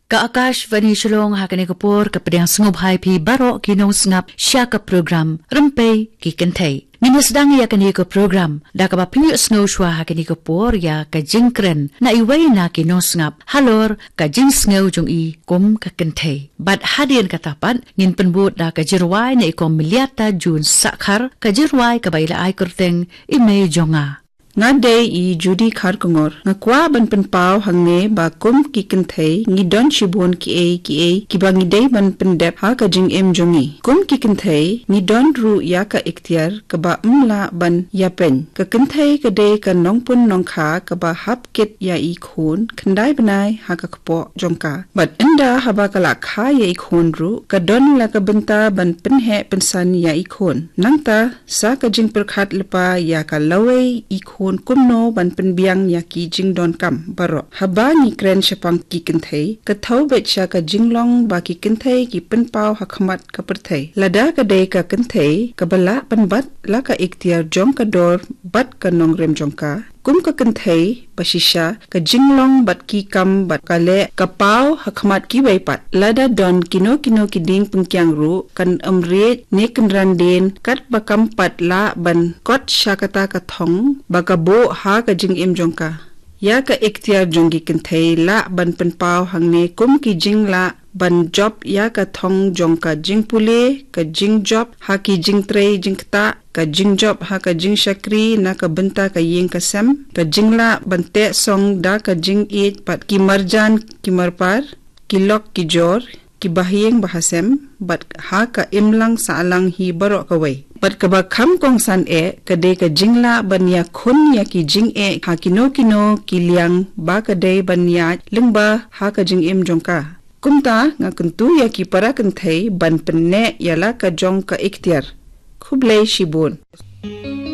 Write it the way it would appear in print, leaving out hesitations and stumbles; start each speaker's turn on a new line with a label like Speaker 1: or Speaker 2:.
Speaker 1: Ka Akash Vani Shalong hakani kapor ka pedang sngop hai pi baro kinong sngap sya ka program rempei ki kentai. Minas dang ya kani ka program da ka pinyo snow shwa hakani kapor ya ka jingkren na iway na kinong sngap halor ka jing snow jong i kom ka kentai. Bat hadian katapat ngin penbut da ka jirwai na ikom miliata jun sakhar ka jirwai ka baila ay kurteng imay jonga.
Speaker 2: Nga day I Judy Kharkongor nga kwa ban penpau hangne ba kum ki kenthei ngi don shibon ki ba ngi day ban pendep ha ka jing em jongi kum ki kenthei ngi don ru ya ka ikhtiar ka ba mla ban ya pen ka kenthei ka day ka nongpun nongkha ka ba hap kit ya I khon khandai banai ha ka kpo jongka bat inda ha ba ka la kha ya I khon ru ka don la ka benta ban penhe pensan ya I khon nangta sa ka jing perkhat lepa ya ka lawe I khon kumno ban penbiang ya ki jing don kam baro haba ni kren shapang ki kenthei ka thau bet sha ka jinglong ba ki kenthei ki penpau hakmat ka perthei lada ka dei ka kenthei ka bala panbat la ka ikhtiar jong ka dor bat ka nongrem jongka kum ka kenthei basisha ka jinglong bat ki kam bat ka le ka pau hakmat ki weipat lada don kino ki ding pengkyang ru kan amre ne kan randen kat bakam pat la ban kot shakata ka thong ba ka bo ha ka jing em jongka ya ka ikhtiar jongi kenthei la ban penpau hangne kum ki jingla ban job ya ka thong jongka jingpule ka jing job ha ki jingtrei jingta ka jing job ha ka jing shakri na ka benta ka yeng ka sem ka jingla bante song da ka jing it pat ki marjan ki marpar ki lok ki jor ki bahyeng bahasem bat ha ka imlang salang hi baro ka wei bat ka ba kham kong san e ka de ka jingla banya khun ya ki jing e ha kino ki liang ba ka de banya lingba ha ka jing em jongka kumta nga kuntu ya ki para kenthei ban penne yala ka jong ka ikhtiar khublei shibun